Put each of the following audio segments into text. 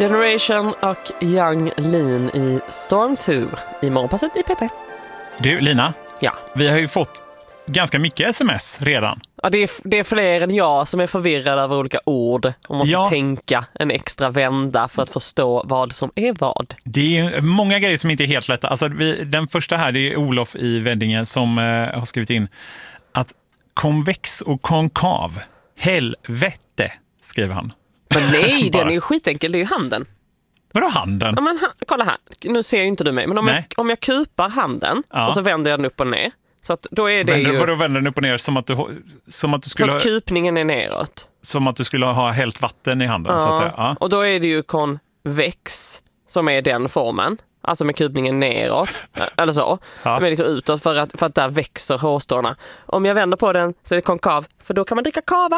Generation och Young Lean i Storm 2 i Morgonpasset i PT. Du, Lina. Ja. Vi har ju fått ganska mycket sms redan. Ja, det är fler än jag som är förvirrad över olika ord och måste tänka en extra vända för att förstå vad som är vad. Det är många grejer som inte är helt lätta. Alltså, den första här, det är Olof i Väddinge som har skrivit in att konvex och konkav, helvete, skriver han. Men nej, den är ju skitenkel, det är ju handen. Vadå handen? Ja, men kolla här, nu ser ju inte du mig, men om jag kupar handen och så vänder jag den upp och ner. Så att då är det Vadå vänder den upp och ner som att du skulle... Så att kupningen är neråt. Som att du skulle ha hällt vatten i handen, så att säga. Ja. Och då är det ju konvex som är den formen. Alltså med kupningen neråt, eller så. Ja. Men liksom utåt för att där växer hårstråna. Om jag vänder på den så är det konkav, för då kan man dricka kava.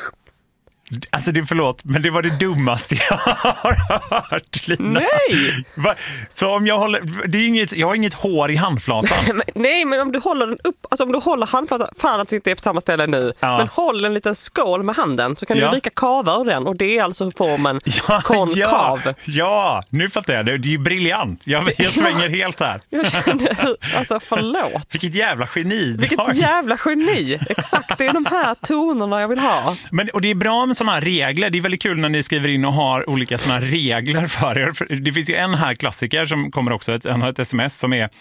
Alltså förlåt, men det var det dummaste jag har hört, Lina. Nej! Så om jag håller... jag har inget hår i handflatan. Nej, men om du håller den upp... Alltså om du håller handflatan... Fan att vi inte är på samma ställe nu. Ja. Men håll en liten skål med handen så kan du dricka kava ur den. Och det är alltså formen konkav. Ja, nu fattar jag det. Det är ju briljant. Jag svänger helt här. Jag känner... Alltså förlåt. Vilket jävla geni. Vilket jävla geni. Exakt, det är de här tonerna jag vill ha. Och det är bra med sådana här regler. Det är väldigt kul när ni skriver in och har olika sådana här regler för er. Det finns ju en här klassiker som kommer också, ett sms som är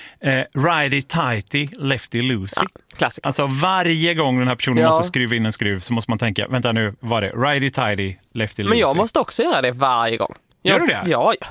righty tighty, lefty loosey. Ja, alltså varje gång den här personen måste skruva in en skruv så måste man tänka, vänta nu, vad är det? Righty tighty, lefty loosey. Men jag måste också göra det varje gång. Gör du det?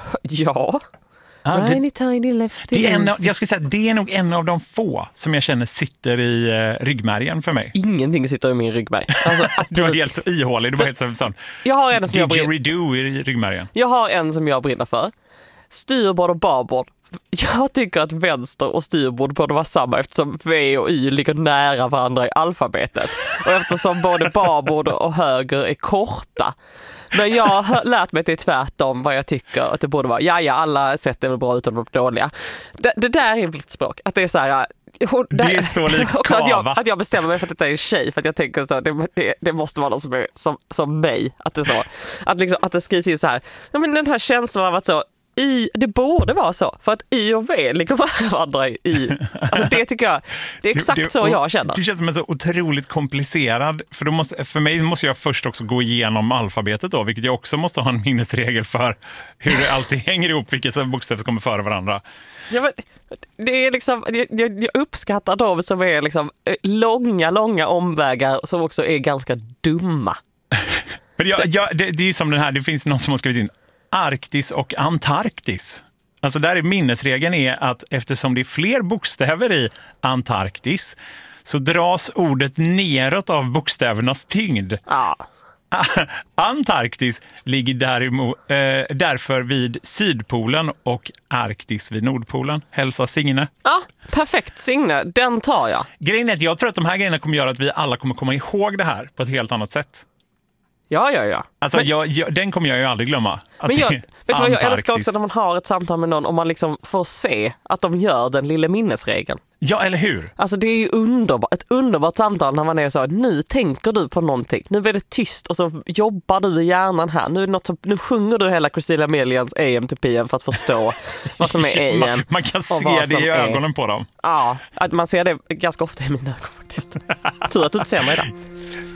Ja. Righty tighty, lefty loosey. Jag skulle säga att det är nog en av de få som jag känner sitter i ryggmärgen för mig. Ingenting sitter i min ryggmärg. Alltså, du var helt ihålig, du var helt sån. Jag har en som didgeridoo i ryggmärgen. Jag har en som jag brinner för. Styrbord och barbord. Jag tycker att vänster och styrbord borde vara samma eftersom V och Y ligger nära varandra i alfabetet. Och eftersom både barbord och höger är korta. Men jag har lärt mig att det är tvärtom vad jag tycker att det borde vara. Ja, alla sätt är väl bra utan de dåliga. Det där är mitt språk. Att det är så här... Det är så likt också kava. att jag bestämmer mig för att detta är en tjej. För att jag tänker så det måste vara någon som är som mig. Att det är så. Att det skrivs in så här. Ja, men den här känslan av att så... det borde vara så, för att Y och V ligger varandra i. Alltså det tycker jag, det är exakt så jag känner. Det känns som en så otroligt komplicerad, för mig måste jag först också gå igenom alfabetet då, vilket jag också måste ha en minnesregel för hur det alltid hänger ihop, vilka bokstäver som kommer före varandra. Ja, men det är liksom, jag uppskattar dem som är liksom långa omvägar som också är ganska dumma. Men det är som den här, det finns någon som har skrivit in Arktis och Antarktis. Alltså där är minnesregeln är att eftersom det är fler bokstäver i Antarktis så dras ordet neråt av bokstävernas tyngd. Ja. Antarktis ligger därför vid Sydpolen och Arktis vid Nordpolen. Hälsa Signe. Ja, perfekt Signe. Den tar jag. Grejen är att jag tror att de här grejerna kommer göra att vi alla kommer komma ihåg det här på ett helt annat sätt. Ja. Alltså den kommer jag ju aldrig glömma. Men vet du vad jag älskar också när man har ett samtal med någon och man liksom får se att de gör den lilla minnesregeln. Ja, eller hur? Alltså det är ju ett underbart samtal när man är så, nu tänker du på någonting. Nu blir det tyst och så jobbar du i hjärnan här. Nu sjunger du hela Christina Amélians AM to PM för att förstå vad som är AM. Man kan se det i ögonen på dem. Ja, att man ser det ganska ofta i mina ögon faktiskt. Tur att du inte ser mig där.